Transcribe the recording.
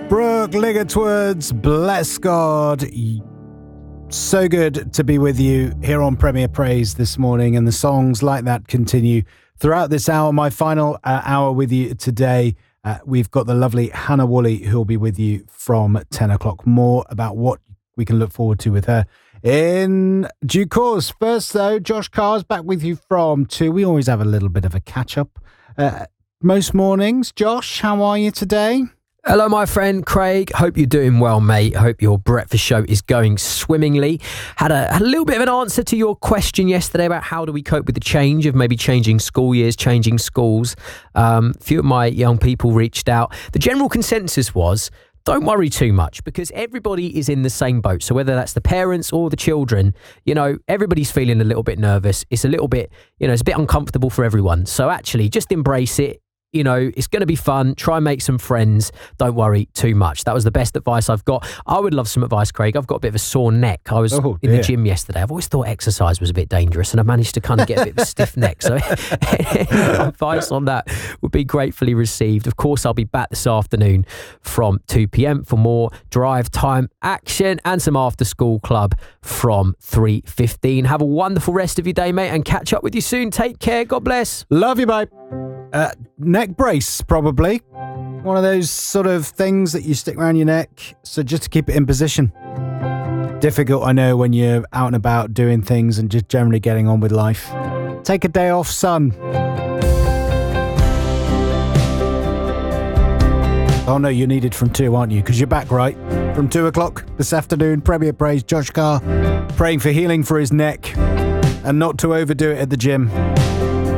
Brooke Ligertwoods, bless God. So good to be with you here on Premier Praise this morning, and the songs like that continue throughout this hour. My final hour with you today, we've got the lovely Hannah Woolley, who'll be with you from 10 o'clock. More about what we can look forward to with her in due course. First, though, Josh Carr's back with you from 2. We always have a little bit of a catch-up most mornings. Josh, how are you today? Hello, my friend Craig. Hope you're doing well, mate. Hope your breakfast show is going swimmingly. Had a little bit of an answer to your question yesterday about how do we cope with the change of maybe changing school years, changing schools. A few of my young people reached out. The general consensus was, don't worry too much, because everybody is in the same boat. So whether that's the parents or the children, you know, everybody's feeling a little bit nervous. It's a little bit, you know, it's a bit uncomfortable for everyone. So actually just embrace it. You know, it's going to be fun. Try and make some friends. Don't worry too much. That was the best advice I've got. I would love some advice, Craig. I've got a bit of a sore neck. I was in the gym yesterday. I've always thought exercise was a bit dangerous, and I managed to kind of get a bit of a stiff neck. So advice on that would be gratefully received. Of course, I'll be back this afternoon from 2 p.m. for more drive time action and some after school club from 3:15. Have a wonderful rest of your day, mate, and catch up with you soon. Take care. God bless. Love you, mate. Neck brace, probably. One of those sort of things that you stick around your neck, so just to keep it in position. Difficult, I know, when you're out and about doing things and just generally getting on with life. Take a day off, son. Oh no, you're needed from 2, aren't you? Because you're back, right? From 2 o'clock this afternoon, Premier Praise, Josh Carr, praying for healing for his neck and not to overdo it at the gym.